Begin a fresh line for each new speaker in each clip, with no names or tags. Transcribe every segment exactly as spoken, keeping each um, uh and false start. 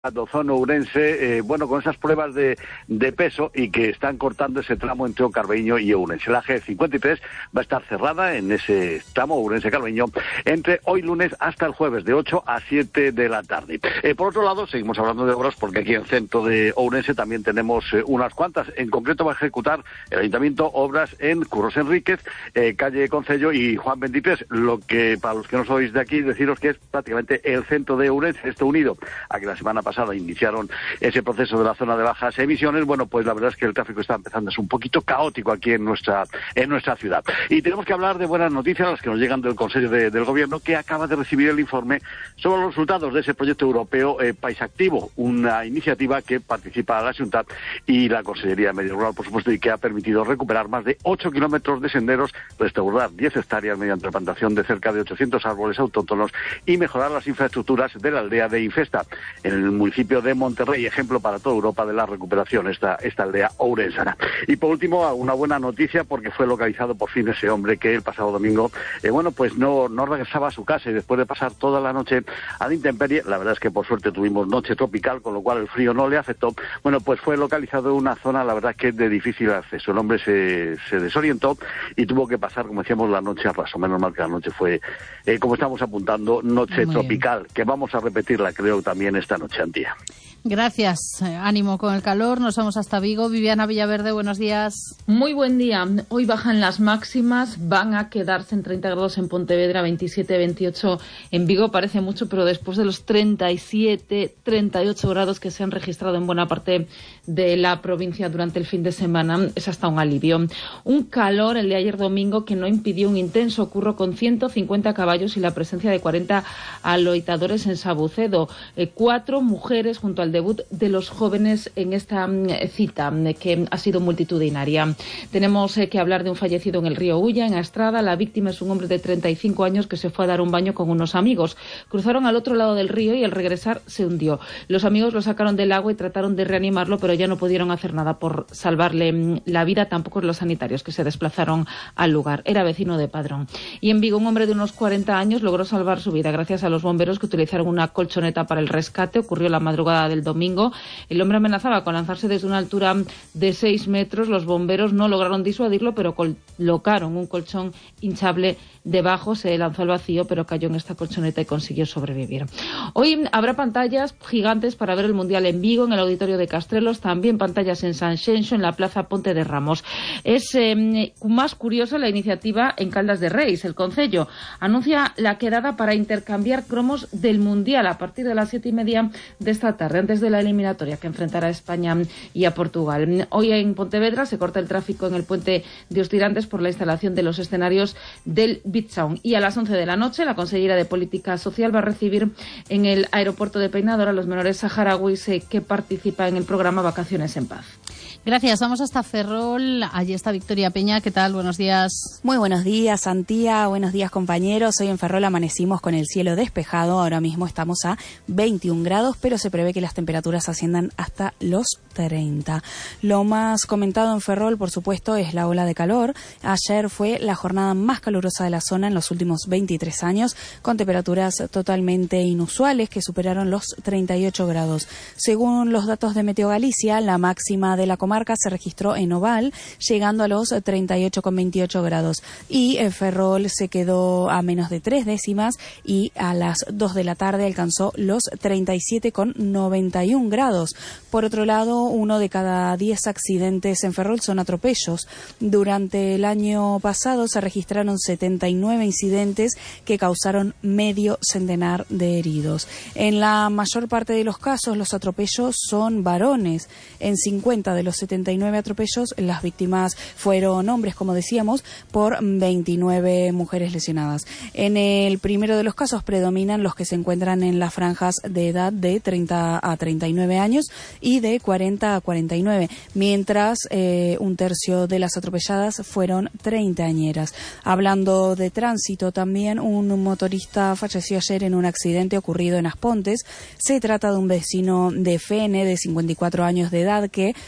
Ozono Ourense, eh, bueno, con esas pruebas de, de peso y que están cortando ese tramo entre Carbeño y Ourense. La G cincuenta y tres va a estar cerrada en ese tramo Ourense-Carbeño entre hoy lunes hasta el jueves de ocho a siete de la tarde. Eh, por otro lado, seguimos hablando de obras porque aquí en el centro de Ourense también tenemos eh, unas cuantas. En concreto va a ejecutar el Ayuntamiento obras en Curros Enríquez, eh, calle Concello y Juan veintitrés, lo que para los que no sois de aquí deciros que es prácticamente el centro de Ourense, esto unido a que la semana pasada pasada iniciaron ese proceso de la zona de bajas emisiones. Bueno, pues la verdad es que el tráfico está empezando a ser un poquito caótico aquí en nuestra en nuestra ciudad. Y tenemos que hablar de buenas noticias, las que nos llegan del Consejo de, del Gobierno, que acaba de recibir el informe sobre los resultados de ese proyecto europeo eh, País Activo, una iniciativa que participa la Xunta y la Consellería de Medio Rural, por supuesto, y que ha permitido recuperar más de ocho kilómetros de senderos, restaurar diez hectáreas mediante la plantación de cerca de ochocientos árboles autóctonos y mejorar las infraestructuras de la aldea de Infesta, en el municipio de Monterrey, ejemplo para toda Europa de la recuperación, esta, esta aldea ourensana. Y por último, una buena noticia, porque fue localizado por fin ese hombre que el pasado domingo, eh, bueno, pues no, no regresaba a su casa y después de pasar toda la noche a la intemperie, la verdad es que por suerte tuvimos noche tropical, con lo cual el frío no le afectó, bueno, pues fue localizado en una zona, la verdad, que es de difícil acceso. El hombre se, se desorientó y tuvo que pasar, como decíamos, la noche a raso. Menos mal que la noche fue, eh, como estamos apuntando, noche Muy tropical, bien. Que vamos a repetirla, creo, también esta noche. Antía.
Gracias. Ánimo con el calor. Nos vamos hasta Vigo. Viviana Villaverde, buenos días.
Muy buen día. Hoy bajan las máximas. Van a quedarse en treinta grados en Pontevedra, veintisiete, veintiocho en Vigo. Parece mucho, pero después de los treinta y siete, treinta y ocho grados que se han registrado en buena parte de la provincia durante el fin de semana, es hasta un alivio. Un calor el de ayer domingo que no impidió un intenso curro con ciento cincuenta caballos y la presencia de cuarenta aloitadores en Sabucedo. Eh, cuatro mujeres junto al debut de los jóvenes en esta cita que ha sido multitudinaria. Tenemos eh, que hablar de un fallecido en el río Ulla, en Astrada. La víctima es un hombre de treinta y cinco años que se fue a dar un baño con unos amigos. Cruzaron al otro lado del río y al regresar se hundió. Los amigos lo sacaron del agua y trataron de reanimarlo, pero ya no pudieron hacer nada por salvarle la vida, tampoco los sanitarios que se desplazaron al lugar. Era vecino de Padrón. Y en Vigo, un hombre de unos cuarenta años logró salvar su vida gracias a los bomberos que utilizaron una colchoneta para el rescate. Ocurrió la madrugada del domingo. El hombre amenazaba con lanzarse desde una altura de seis metros. Los bomberos no lograron disuadirlo, pero colocaron un colchón hinchable debajo. Se lanzó al vacío, pero cayó en esta colchoneta y consiguió sobrevivir. Hoy habrá pantallas gigantes para ver el Mundial en Vigo, en el Auditorio de Castrelos, también pantallas en Sanxenxo, en la Plaza Ponte de Ramos. Es eh, más curiosa la iniciativa en Caldas de Reis. El Concello anuncia la quedada para intercambiar cromos del Mundial a partir de las siete y media de esta tarde, antes de la eliminatoria que enfrentará a España y a Portugal. Hoy en Pontevedra se corta el tráfico en el puente de Ostirantes por la instalación de los escenarios del Beach Sound. Y a las once de la noche, la consellera de Política Social va a recibir en el aeropuerto de Peinador a los menores saharauis eh, que participan en el programa Vacaciones en Paz.
Gracias. Vamos hasta Ferrol. Allí está Victoria Peña. ¿Qué tal? Buenos días.
Muy buenos días, Antía. Buenos días, compañeros. Hoy en Ferrol amanecimos con el cielo despejado. Ahora mismo estamos a veintiún grados, pero se prevé que las temperaturas asciendan hasta los treinta. Lo más comentado en Ferrol, por supuesto, es la ola de calor. Ayer fue la jornada más calurosa de la zona en los últimos veintitrés años, con temperaturas totalmente inusuales que superaron los treinta y ocho grados. Según los datos de Meteo Galicia, la máxima de la comarca se registró en Oval, llegando a los treinta y ocho coma veintiocho grados. Y eh, Ferrol se quedó a menos de tres décimas y a las dos de la tarde alcanzó los treinta y siete coma noventa y uno grados. Por otro lado, uno de cada diez accidentes en Ferrol son atropellos. Durante el año pasado se registraron setenta y nueve incidentes que causaron medio centenar de heridos. En la mayor parte de los casos, los atropellos son varones. En cincuenta de los setenta y nueve atropellos, las víctimas fueron hombres, como decíamos, por veintinueve mujeres lesionadas. En el primero de los casos predominan los que se encuentran en las franjas de edad de treinta a treinta y nueve años y de cuarenta a cuarenta y nueve, mientras eh, un tercio de las atropelladas fueron treintañeras. Hablando de tránsito también, un motorista falleció ayer en un accidente ocurrido en Aspontes. Se trata de un vecino de Fene de cincuenta y cuatro años de edad que perdió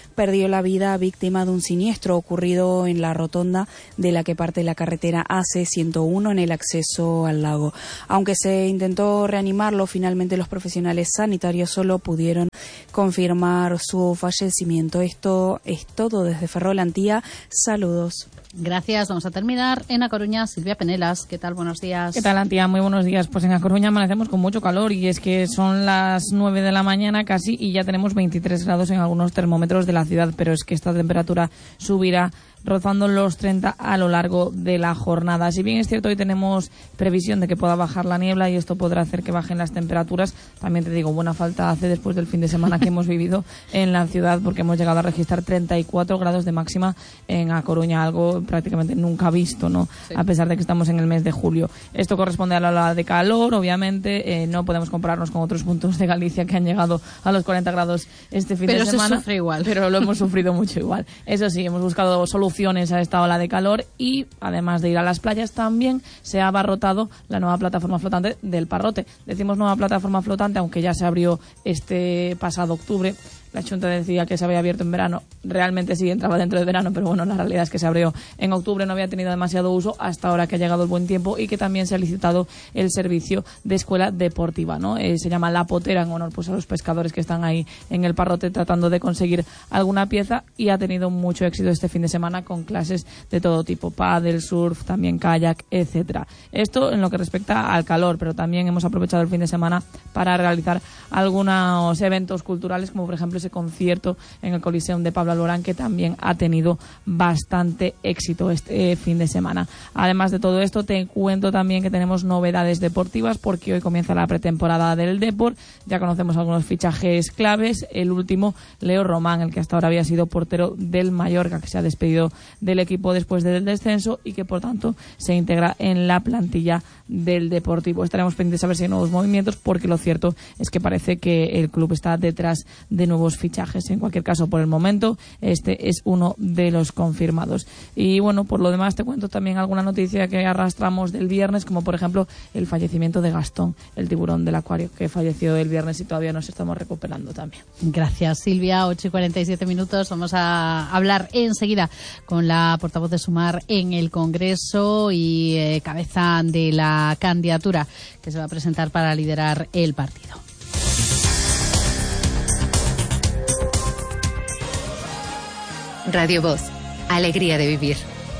perdió la vida víctima de un siniestro ocurrido en la rotonda de la que parte la carretera A C ciento uno en el acceso al lago. Aunque se intentó reanimarlo, finalmente los profesionales sanitarios solo pudieron confirmar su fallecimiento. Esto es todo desde Ferrol, Antía. Saludos.
Gracias. Vamos a terminar en A Coruña. Silvia Penelas, ¿qué tal? Buenos días.
¿Qué tal, Antía? Muy buenos días. Pues en A Coruña amanecemos con mucho calor y es que son las nueve de la mañana casi y ya tenemos veintitrés grados en algunos termómetros de la ciudad, pero es que esta temperatura subirá rozando los treinta a lo largo de la jornada. Si bien es cierto, hoy tenemos previsión de que pueda bajar la niebla y esto podrá hacer que bajen las temperaturas, también te digo, buena falta hace después del fin de semana que hemos vivido en la ciudad, porque hemos llegado a registrar treinta y cuatro grados de máxima en A Coruña, algo prácticamente nunca visto, ¿no? Sí. A pesar de que estamos en el mes de julio. Esto corresponde a la ola de calor, obviamente, eh, no podemos compararnos con otros puntos de Galicia que han llegado a los cuarenta grados este fin
pero
de semana.
Pero se sufre igual.
Pero lo hemos sufrido mucho igual. Eso sí, hemos buscado soluciones a esta ola de calor y, además de ir a las playas, también se ha abarrotado la nueva plataforma flotante del Parrote. Decimos nueva plataforma flotante, aunque ya se abrió este pasado octubre. La Junta decía que se había abierto en verano. Realmente sí entraba dentro de verano, pero bueno, la realidad es que se abrió en octubre, no había tenido demasiado uso hasta ahora que ha llegado el buen tiempo y que también se ha licitado el servicio de escuela deportiva, ¿no? Eh, se llama La Potera en honor pues a los pescadores que están ahí en el Parrote tratando de conseguir alguna pieza y ha tenido mucho éxito este fin de semana con clases de todo tipo, pádel, surf, también kayak, etcétera. Esto en lo que respecta al calor, pero también hemos aprovechado el fin de semana para realizar algunos eventos culturales, como por ejemplo ese concierto en el Coliseum de Pablo Alborán, que también ha tenido bastante éxito este fin de semana. Además de todo esto, te cuento también que tenemos novedades deportivas, porque hoy comienza la pretemporada del Depor. Ya conocemos algunos fichajes claves. El último, Leo Román, el que hasta ahora había sido portero del Mallorca, que se ha despedido del equipo después del descenso y que por tanto se integra en la plantilla del Deportivo. Estaremos pendientes a ver si hay nuevos movimientos, porque lo cierto es que parece que el club está detrás de nuevos fichajes. En cualquier caso, por el momento, este es uno de los confirmados. Y bueno, por lo demás te cuento también alguna noticia que arrastramos del viernes, como por ejemplo el fallecimiento de Gastón, el tiburón del acuario, que falleció el viernes y todavía nos estamos recuperando también.
Gracias, Silvia. ocho y cuarenta y siete minutos. Vamos a hablar enseguida con la portavoz de Sumar en el Congreso y eh, cabeza de la candidatura que se va a presentar para liderar el partido.
Radio Voz, alegría de vivir.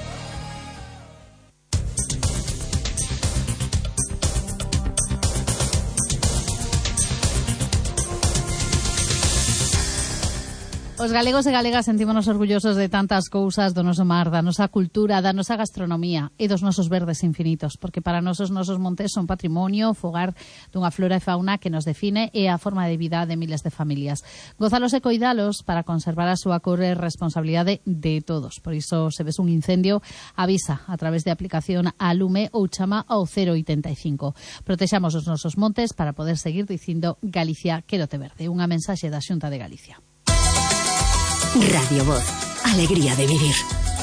Os galegos e galegas sentímonos orgullosos de tantas cousas do noso mar, da nosa cultura, da nosa gastronomía e dos nosos verdes infinitos, porque para nós os nosos montes son patrimonio, fogar dunha flora e fauna que nos define e a forma de vida de miles de familias. Gozalos e coidalos para conservar a súa cor e responsabilidade de todos. Por iso, se ves un incendio, avisa a través de aplicación a Lume ou chama ao cero oitenta e cinco. Protexamos os nosos montes para poder seguir dicindo Galicia quérote verde. Unha mensaxe da Xunta de Galicia.
Radio Voz, alegría de vivir.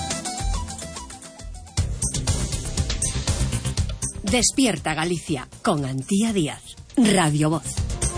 Despierta Galicia con Antía Díaz. Radio Voz.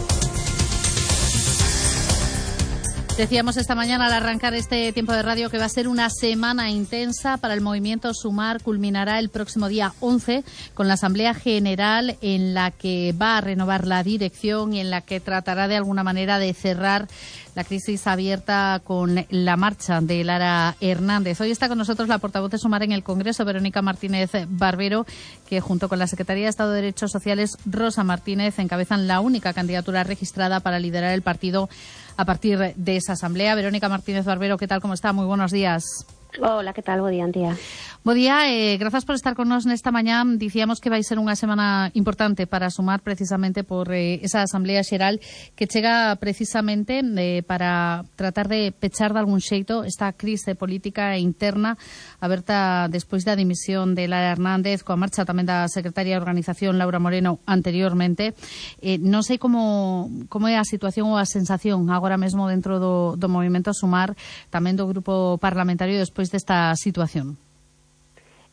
Decíamos esta mañana al arrancar este tiempo de radio que va a ser una semana intensa para el movimiento Sumar. Culminará el próximo día once con la Asamblea General, en la que va a renovar la dirección y en la que tratará de alguna manera de cerrar la crisis abierta con la marcha de Lara Hernández. Hoy está con nosotros la portavoz de Sumar en el Congreso, Verónica Martínez Barbero, que junto con la Secretaría de Estado de Derechos Sociales, Rosa Martínez, encabezan la única candidatura registrada para liderar el partido a partir de esa asamblea. Verónica Martínez Barbero, ¿qué tal? ¿Cómo está? Muy buenos días.
Hola, ¿qué tal? Bo día, Antía.
Bo día, eh, grazas por estar con nos nesta mañá. Dicíamos que vai ser unha semana importante para Sumar, precisamente por eh, esa Asamblea Xeral que chega precisamente eh, para tratar de pechar de algún xeito esta crise política interna aberta despois da dimisión de Lara Hernández, coa marcha tamén da secretaria de Organización Laura Moreno anteriormente. Eh, non sei como, como é a situación ou a sensación agora mesmo dentro do, do movimento Sumar, tamén do grupo parlamentario despois desta situación.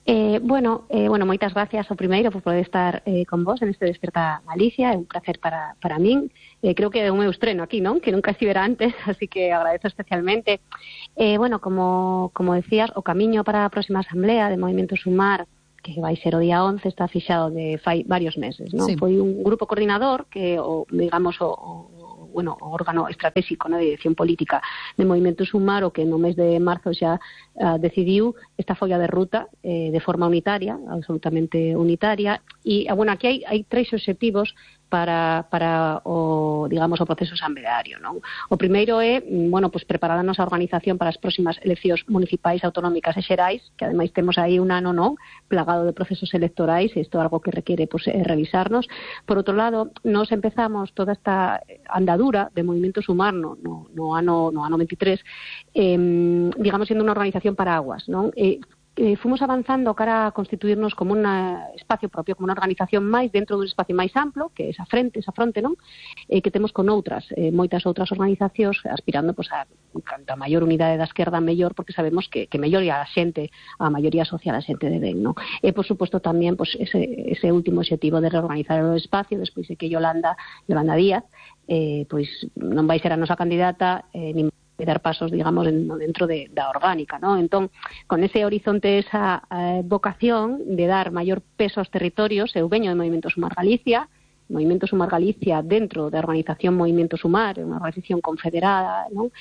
Eh, bueno, eh, bueno, moitas gracias ao primeiro por poder estar eh, con vos en este Desperta Galicia, é un placer para, para min. Eh, creo que é o meu estreno aquí, non? Que nunca estivera antes, así que agradezo especialmente. Eh, bueno, como, como decías, o camiño para a próxima asamblea de Movimento Sumar, que vai ser o día once, está fixado de fai varios meses, non? Sí. Foi un grupo coordinador que, o, digamos, o, o bueno, o órgano estratégico, ¿no?, de dirección política de Movimento Sumar, o que no mes de marzo xa uh, decidiu esta folla de ruta eh, de forma unitaria, absolutamente unitaria, e, bueno, aquí hai, hai tres obxectivos para, para o, digamos, o proceso asambleario, non? O primeiro é, bueno, pues preparar a nosa organización para as próximas eleccións municipais, autonómicas e xerais, que ademais temos aí un ano, non, plagado de procesos electorais, e isto é algo que requiere, pues, revisarnos. Por outro lado, nos empezamos toda esta andadura de Movimento Sumar no, no, no ano no ano veintitrés, eh, digamos, sendo unha organización paraguas, non? Eh, Eh, fomos avanzando cara a constituirnos como un espacio propio, como unha organización máis dentro dun espacio máis amplo, que é esa frente, esa fronte, non? Eh, que temos con outras, eh, moitas outras organizacións aspirando, pues, a canta maior unidade da esquerda mellor, porque sabemos que, que mellor a xente, a maioría social, a xente de ben, non? E, por suposto, tamén, pues, ese, ese último objetivo de reorganizar o espacio, despois de que Yolanda, Yolanda Díaz, eh, pois non vai ser a nosa candidata, eh, nin de dar pasos, digamos, en, dentro de, da orgánica, ¿no? Entón, con ese horizonte, esa eh, vocación de dar maior peso aos territorios, eu veño de Movimento Sumar Galicia, Movimento Sumar Galicia dentro da organización Movimento Sumar, unha organización confederada, ¿no?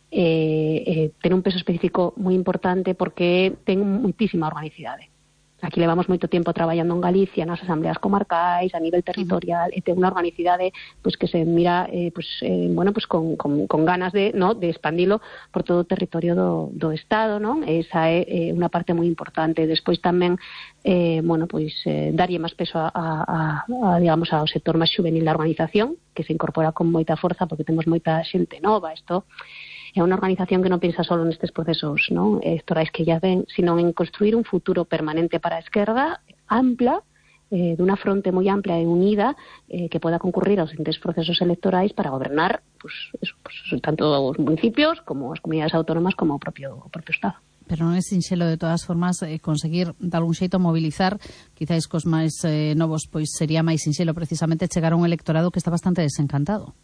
Eh, eh, ten un peso específico moi importante porque ten muitísima organicidade. Aquí levamos moito tempo traballando en Galicia, nas asambleas comarcais, a nivel territorial, e ten unha organicidade, pues, que se mira, eh, pues, eh, bueno, pues, con, con, con ganas de, ¿no?, de expandilo por todo o territorio do, do Estado, non? Esa é eh, unha parte moi importante. Despois tamén, eh, bueno, pues, eh, darlle máis peso a, a, a, digamos, ao sector máis juvenil da organización, que se incorpora con moita forza porque temos moita xente nova. Isto é unha organización que non pensa só nestes procesos, non, electorais que ya ven, sino en construir un futuro permanente para a esquerda, ampla, eh, dunha fronte moi ampla e unida, eh, que poda concurrir aos diferentes procesos electorais para gobernar, pues, eso, pues, tanto os municipios como as comunidades autónomas como o propio, o propio Estado.
Pero non é sinxelo, de todas formas, eh, conseguir de algún xeito mobilizar, quizáis cos máis eh, novos, pois sería máis sinxelo precisamente chegar a un electorado que está bastante desencantado.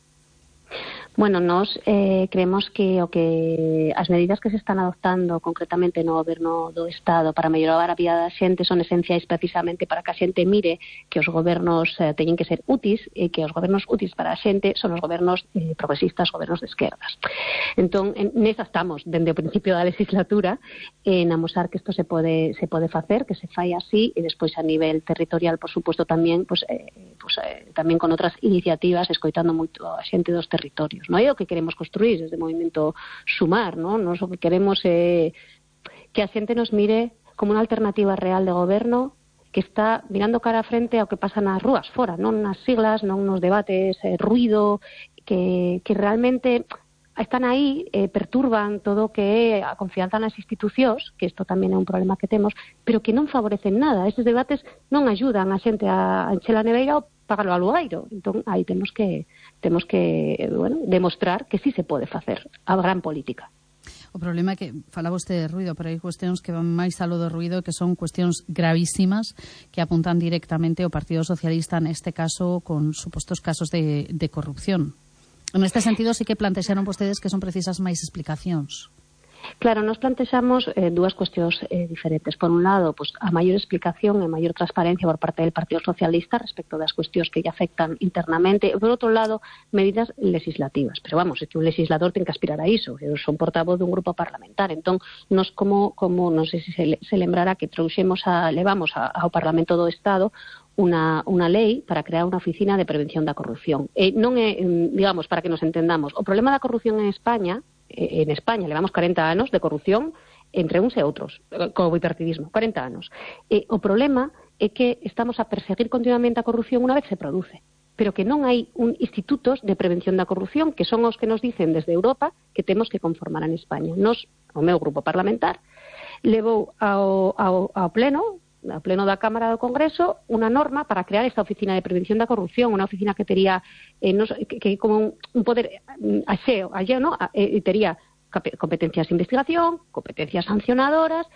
Bueno, nos eh, creemos que o que as medidas que se están adoptando concretamente no goberno do Estado para mellorar a vida da xente son esenciais precisamente para que a xente mire que os gobernos eh, teñen que ser úteis, e que os gobernos úteis para a xente son os gobernos eh, progresistas, gobernos de esquerdas. Entón, en, nesa estamos dende o principio da legislatura, en amosar que isto se pode se pode facer, que se fai así, e despois a nivel territorial, por suposto, tamén, pues, eh, pues, eh, tamén con outras iniciativas, escoitando moito a xente dos territorios. Non é o que queremos construir desde o Movimento Sumar, non? Nos o que queremos é que a xente nos mire como unha alternativa real de goberno que está mirando cara a frente ao que pasa nas rúas fora, non nas siglas, non nos debates, eh, ruido, que, que realmente están aí, eh, perturban todo o que é a confianza nas institucións, que isto tamén é un problema que temos, pero que non favorecen nada. Estes debates non axudan a xente a encher a neveira ou pagarlo ao alugueiro. Entón, aí temos que temos que, bueno, demostrar que sí se pode facer a gran política.
O problema é que falaba vostede de ruido, pero hai cuestións que van máis aló do ruido, que son cuestións gravísimas que apuntan directamente ao Partido Socialista, neste caso con supostos casos de, de corrupción. En este sentido, sí que plantexaron vostedes que son precisas máis explicacións.
Claro, nos plantexamos eh, dúas cuestións eh, diferentes. Por un lado, pues, a maior explicación e maior transparencia por parte del Partido Socialista respecto das cuestións que lle afectan internamente. E, por outro lado, medidas legislativas. Pero, vamos, é que un legislador ten que aspirar a iso. Eu son portavoz dun grupo parlamentar. Entón, nos como, como non sei se se, se lembrará que trouxemos a, levamos a, ao Parlamento do Estado Una, unha lei para crear unha oficina de prevención da corrupción. E non é, digamos, para que nos entendamos, o problema da corrupción en España, en España levamos cuarenta anos de corrupción entre uns e outros, co bipartidismo, cuarenta anos. E o problema é que estamos a perseguir continuamente a corrupción unha vez se produce, pero que non hai un institutos de prevención da corrupción, que son os que nos dicen desde Europa que temos que conformar en España. Nos, o meu grupo parlamentar, levou ao, ao, ao pleno, ao pleno da Cámara do Congreso, unha norma para crear esta oficina de prevención da corrupción, unha oficina que tería eh, no, que, que como un, un poder axeo, alleo, ¿no? E, e tería competencias de investigación, competencias sancionadoras,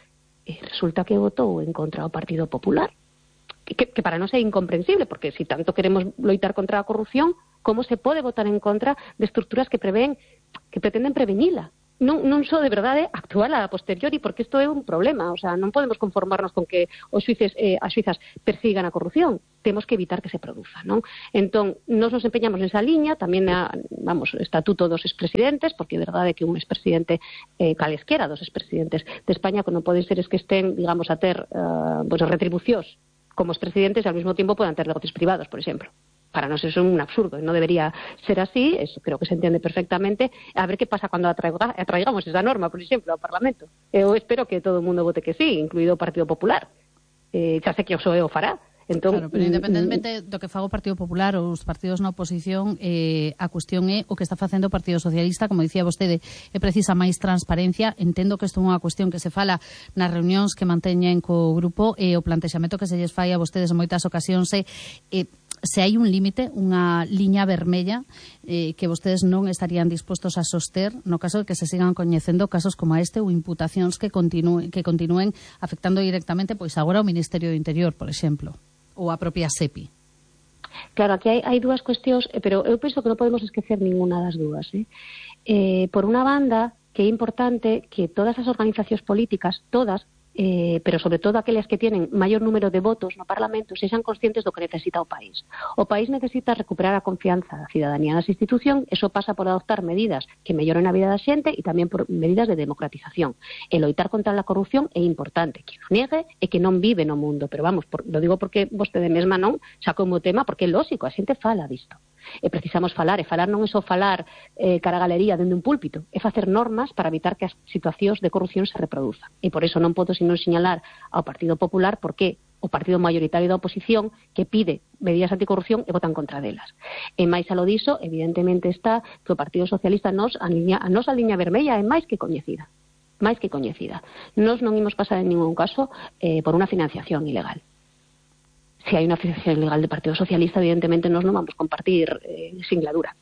e resulta que votou en contra o Partido Popular. Que, que para nós é incomprensible, porque se si tanto queremos loitar contra a corrupción, como se pode votar en contra de estruturas que prevén, que pretenden prevenila? Non, non só de verdade actuar a posteriori, porque isto é un problema. O sea, non podemos conformarnos con que os xuíces, eh, as xuizas persigan a corrupción. Temos que evitar que se produza, non? Entón, nos nos empeñamos nesa liña, tamén a, vamos, o estatuto dos expresidentes, porque é verdade que un expresidente, eh, calesquera dos expresidentes de España, que non poden ser es que estén, digamos, a ter uh, pues, retribucións como expresidentes e ao mesmo tempo podan ter negocios privados, por exemplo. Para nós eso é un absurdo, non debería ser así, eso creo que se entende perfectamente. A ver que pasa cando atraiga, atraigamos esa norma, por exemplo, ao Parlamento. Eu espero que todo o mundo vote que sí, incluído o Partido Popular. Eh, xa sei que o P S O E o fará. Entón,
claro, pero independentemente do que faga o Partido Popular ou os partidos na oposición, eh, a cuestión é o que está facendo o Partido Socialista, como dicía vostede, é precisa máis transparencia. Entendo que isto é unha cuestión que se fala nas reunións que manteñen co grupo, e o plantexamento que se lles fai a vostedes en moitas ocasións é eh, se hai un límite, unha liña vermella eh, que vostedes non estarían dispostos a soster no caso de que se sigan coñecendo casos como este ou imputacións que continúen, que continúen afectando directamente pois agora o Ministerio do Interior, por exemplo, ou a propia SEPI.
Claro, aquí hai, hai dúas cuestións, pero eu penso que non podemos esquecer ninguna das dúas. Eh? Eh, por unha banda, que é importante que todas as organizacións políticas, todas, Eh, pero sobre todo aquelas que tienen maior número de votos no Parlamento, sexan conscientes do que necesita o país. O país necesita recuperar a confianza da cidadanía nas institucións. Eso pasa por adoptar medidas que melloren a vida da xente e tamén por medidas de democratización. E loitar contra a corrupción é importante. Que non negue e que non vive no mundo. Pero vamos, por, lo digo porque vostede mesma non xa como tema, porque é lógico, a xente fala disto. E precisamos falar, e falar non é só falar eh, cara a galería dende un púlpito, é facer normas para evitar que as situacións de corrupción se reproduzan. E por eso non podo sino señalar ao Partido Popular porque o partido maioritario da oposición que pide medidas anticorrupción e votan contra delas. E máis a lo diso, evidentemente está que o Partido Socialista nos a, liña, a nosa liña vermella é máis que coñecida. Máis que coñecida. Nos non imos pasar en ningún caso eh, por unha financiación ilegal. Si hai unha financiación ilegal do Partido Socialista, evidentemente nos non vamos compartir eh, singladura.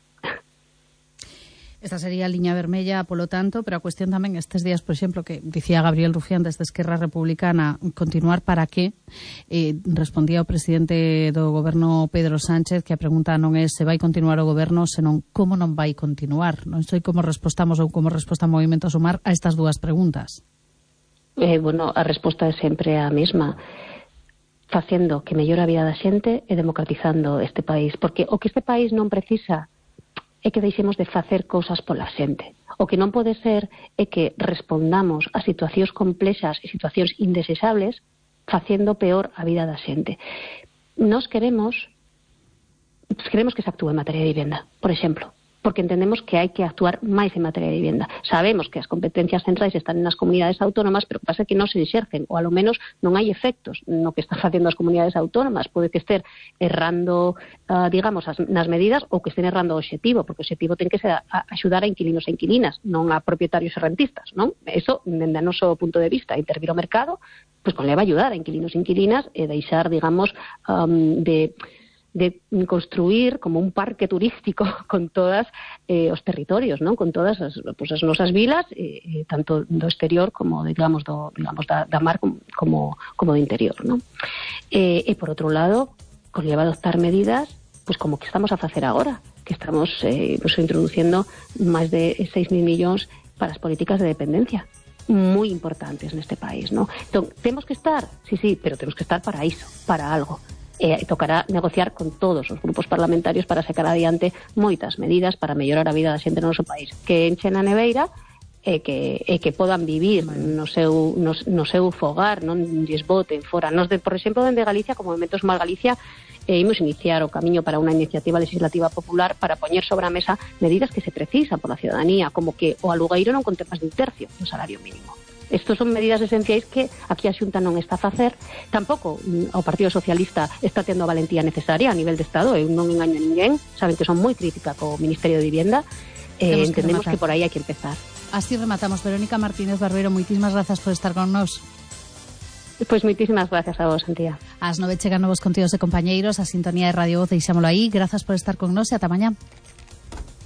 Esta sería a liña vermella, polo tanto, pero a cuestión tamén estes días, por exemplo, que dicía Gabriel Rufián desde Esquerra Republicana, continuar para qué? Eh, respondía o presidente do goberno Pedro Sánchez que a pregunta non é se vai continuar o goberno, senón como non vai continuar. Non sei como respostamos ou como resposta a Movimento Sumar a estas dúas preguntas.
Eh, bueno, a resposta é sempre a mesma. Facendo que mellora a vida da xente e democratizando este país. Porque o que este país non precisa é que deixemos de facer cousas pola xente. O que non pode ser é que respondamos a situacións complexas e situacións indesexables facendo peor a vida da xente. Nos queremos queremos que se actúe en materia de vivenda, por exemplo, porque entendemos que hai que actuar máis en materia de vivenda. Sabemos que as competencias centrais están nas comunidades autónomas, pero pasa que non se exercen, ou a lo menos non hai efectos no que están facendo as comunidades autónomas. Pode que ester errando, uh, digamos, as, nas medidas, ou que estén errando o obxectivo, porque o obxectivo ten que ser a, a axudar a inquilinos e inquilinas, non a propietarios e rentistas, non? Eso, dende o noso punto de vista, intervir o mercado, pois pues, conleva ayudar a inquilinos e inquilinas e deixar, digamos, um, de... de construir como un parque turístico con todas eh, os territorios, non? Con todas as, pues, as nosas vilas, eh, tanto do exterior como, digamos, do, digamos da, da mar como, como, como do interior, non? Eh, e, por outro lado, conlleva adoptar medidas pues como que estamos a facer agora, que estamos eh, pues, introduciendo máis de seis mil millóns para as políticas de dependencia, moi importantes neste país, non? Entón, temos que estar, sí, sí, pero temos que estar para iso, para algo. E tocará negociar con todos os grupos parlamentarios para sacar adiante moitas medidas para mellorar a vida da xente no noso país, que enchen a neveira e que, e que podan vivir no seu, no, no seu fogar, non lles boten fora. Nos, de, por exemplo, dende Galicia, como Movimento Sumar Galicia, eh, imos iniciar o camiño para unha iniciativa legislativa popular para poñer sobre a mesa medidas que se precisan pola ciudadanía, como que o alugueiro non conte máis dun tercio do salario mínimo. Estos son medidas esenciais que aquí a Xunta non está a facer. Tampouco o Partido Socialista está tendo a valentía necesaria a nivel de Estado. Eu non engaño a ninguén. Saben que son moi crítica co Ministerio de Vivienda. Eh, entendemos que, que por aí hai que empezar.
Así rematamos. Verónica Martínez Barbero, moitísimas grazas por estar con nós.
Pois moitísimas gracias a vos, Antía.
As nove chegan novos contidos de compañeiros, a sintonía de Radio Voz, deixámolo aí. Grazas por estar con nós e ata mañá.